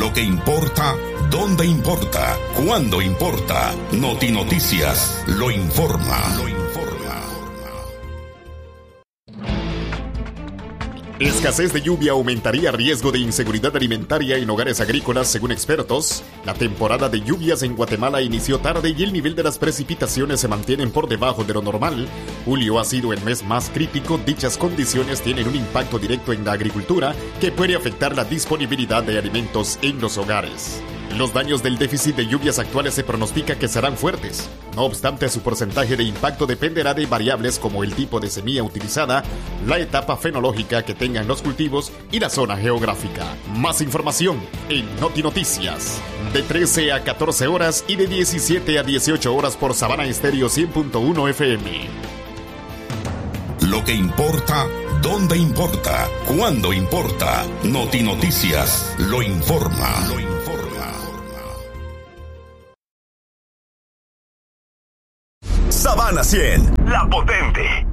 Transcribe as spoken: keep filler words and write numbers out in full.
Lo que importa, dónde importa, cuándo importa. Noti Noticias lo informa. Lo informa. Escasez de lluvia aumentaría riesgo de inseguridad alimentaria en hogares agrícolas, según expertos. La temporada de lluvias en Guatemala inició tarde y el nivel de las precipitaciones se mantienen por debajo de lo normal. Julio ha sido el mes más crítico. Dichas condiciones tienen un impacto directo en la agricultura que puede afectar la disponibilidad de alimentos en los hogares. Los daños del déficit de lluvias actuales se pronostica que serán fuertes. No obstante, su porcentaje de impacto dependerá de variables como el tipo de semilla utilizada, la etapa fenológica que tengan los cultivos y la zona geográfica. Más información en Noti Noticias, de trece a catorce horas y de diecisiete a dieciocho horas por Sabana Estéreo cien punto uno F M. Lo que importa, dónde importa, cuándo importa. Noti Noticias lo informa. Lo informa. Sabana cien, la potente.